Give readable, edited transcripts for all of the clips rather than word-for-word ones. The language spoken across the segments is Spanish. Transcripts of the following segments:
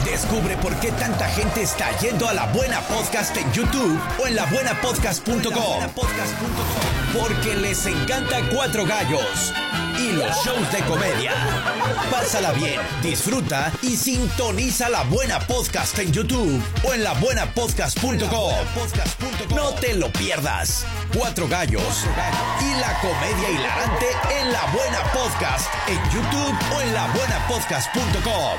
Descubre por qué tanta gente está yendo a La Buena Podcast en YouTube o en labuenapodcast.com. Porque les encanta Cuatro Gallos y los shows de comedia. Pásala bien, disfruta y sintoniza La Buena Podcast en YouTube o en labuenapodcast.com. No te lo pierdas. Cuatro Gallos y la comedia hilarante en La Buena Podcast en YouTube o en labuenapodcast.com.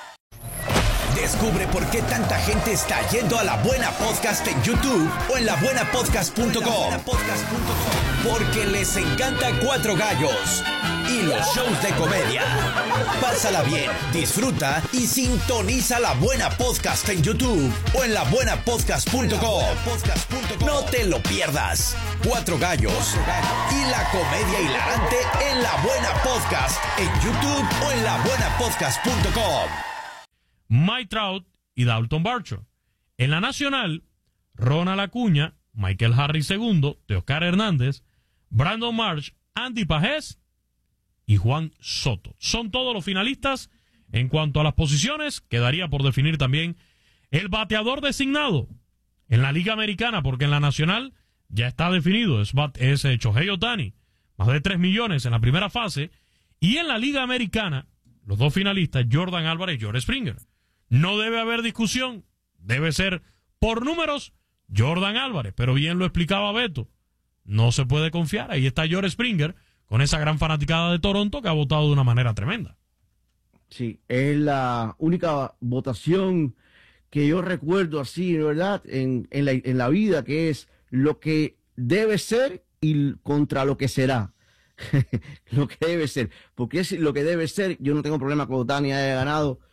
Descubre por qué tanta gente está yendo a La Buena Podcast en YouTube o en labuenapodcast.com. Porque les encanta Cuatro Gallos y los shows de comedia. Pásala bien, disfruta y sintoniza La Buena Podcast en YouTube o en labuenapodcast.com. No te lo pierdas. Cuatro Gallos y la comedia hilarante en La Buena Podcast en YouTube o en labuenapodcast.com. Mike Trout y Dalton Varsho. En la Nacional, Ronald Acuña, Michael Harris II, Teoscar Hernández, Brandon Marsh, Andy Pajés y Juan Soto. Son todos los finalistas. En cuanto a las posiciones, quedaría por definir también el bateador designado en la Liga Americana, porque en la Nacional ya está definido, es Shohei Ohtani, más de 3 millones en la primera fase, y en la Liga Americana, los dos finalistas, Jordan Álvarez y George Springer. No debe haber discusión, debe ser por números Jordan Álvarez, pero bien lo explicaba Beto, no se puede confiar, ahí está George Springer con esa gran fanaticada de Toronto que ha votado de una manera tremenda. Sí, es la única votación que yo recuerdo así, ¿verdad? En la vida, que es lo que debe ser y contra lo que será. Lo que debe ser, porque es lo que debe ser. Yo no tengo problema con Ohtani haya ganado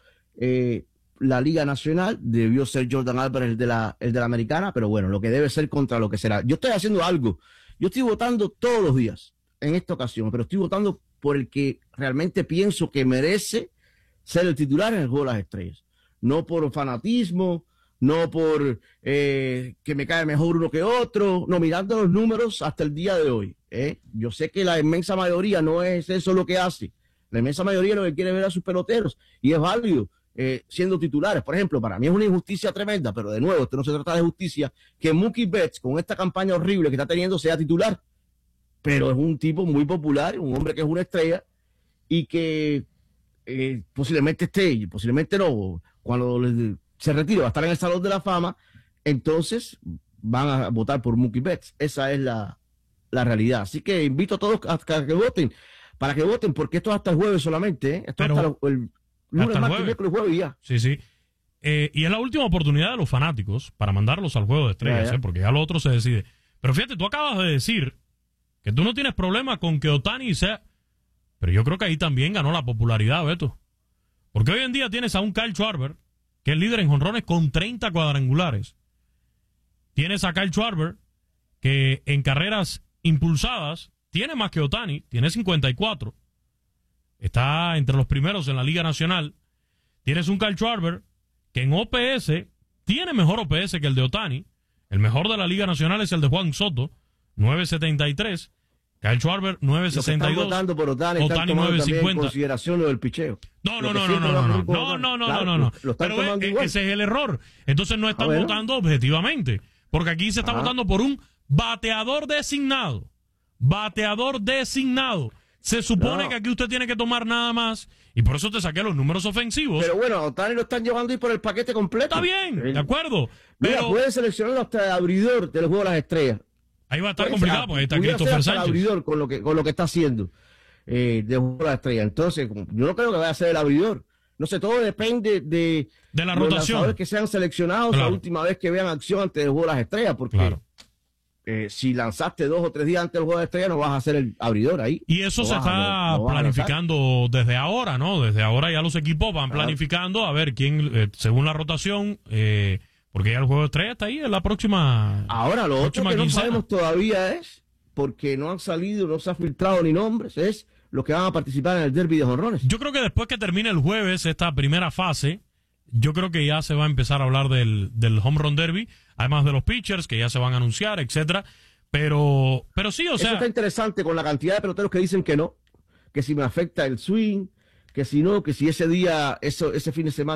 la Liga Nacional, debió ser Jordan Álvarez el de la Americana, pero bueno, lo que debe ser contra lo que será. Yo estoy haciendo algo, yo estoy votando todos los días en esta ocasión, pero estoy votando por el que realmente pienso que merece ser el titular en el Juego de las Estrellas, no por fanatismo, no por que me cae mejor uno que otro, no, mirando los números hasta el día de hoy. Yo sé que la inmensa mayoría no es eso lo que hace, la inmensa mayoría lo que quiere ver a sus peloteros, y es válido siendo titulares. Por ejemplo, para mí es una injusticia tremenda, pero de nuevo, esto no se trata de justicia, que Mookie Betts, con esta campaña horrible que está teniendo, sea titular, pero es un tipo muy popular, un hombre que es una estrella, y que posiblemente esté, y posiblemente no, cuando se retire va a estar en el Salón de la Fama, entonces van a votar por Mookie Betts. Esa es la realidad. Así que invito a todos a que voten, porque esto es hasta el jueves solamente, esto es hasta el lunes, martes, miércoles, jueves y ya. Sí, sí. Y es la última oportunidad de los fanáticos para mandarlos al Juego de Estrellas, ya. Porque ya lo otro se decide. Pero fíjate, tú acabas de decir que tú no tienes problema con que Ohtani sea... Pero yo creo que ahí también ganó la popularidad, Beto. Porque hoy en día tienes a un Kyle Schwarber, que es líder en jonrones con 30 cuadrangulares. Tienes a Kyle Schwarber, que en carreras impulsadas tiene más que Ohtani, tiene 54. Está entre los primeros en la Liga Nacional. Tienes un Kyle Schwarber que en OPS tiene mejor OPS que el de Ohtani. El mejor de la Liga Nacional es el de Juan Soto, 9.73. Kyle Schwarber, 9.62. Están votando por Ohtani, están tomando también en consideración lo del picheo. No. Pero ese es el error. Entonces no están votando objetivamente, porque aquí se está votando por un bateador designado. Bateador designado. Se supone que aquí usted tiene que tomar nada más, y por eso te saqué los números ofensivos. Pero bueno, a Ohtani lo están llevando ahí por el paquete completo. Está bien, de acuerdo. Mira, puede seleccionarlo hasta el abridor del Juego de las Estrellas. Ahí va a estar complicado, porque ahí está Christopher Sánchez. El abridor con lo que está haciendo del Juego de las Estrellas. Entonces, yo no creo que vaya a ser el abridor. No sé, todo depende de la los rotación. lanzadores que sean seleccionados la última vez que vean acción antes del Juego de las Estrellas, porque si lanzaste 2 o 3 días antes del Juego de Estrellas, no vas a ser el abridor ahí. Y eso se está planificando desde ahora, ¿no? Desde ahora ya los equipos van planificando a ver quién, según la rotación, porque ya el Juego de Estrellas está ahí en la próxima. Ahora, lo otro que no sabemos todavía es, porque no han salido, no se ha filtrado ni nombres, es los que van a participar en el derby de jonrones. Yo creo que después que termine el jueves esta primera fase, yo creo que ya se va a empezar a hablar del home run derby, además de los pitchers que ya se van a anunciar, etcétera. Pero sí, o sea. Eso está interesante con la cantidad de peloteros que dicen que no, que si me afecta el swing, que si no, que si ese día, ese fin de semana